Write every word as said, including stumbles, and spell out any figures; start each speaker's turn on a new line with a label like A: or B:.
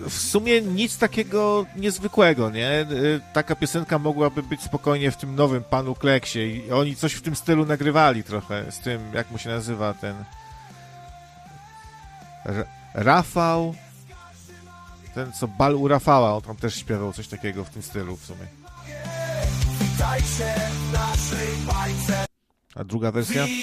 A: w sumie nic takiego niezwykłego, nie? Taka piosenka mogłaby być spokojnie w tym nowym Panu Kleksie i oni coś w tym stylu nagrywali trochę z tym, jak mu się nazywa ten R- Rafał, ten co Bal u Rafała, on tam też śpiewał coś takiego w tym stylu w sumie. A druga wersja?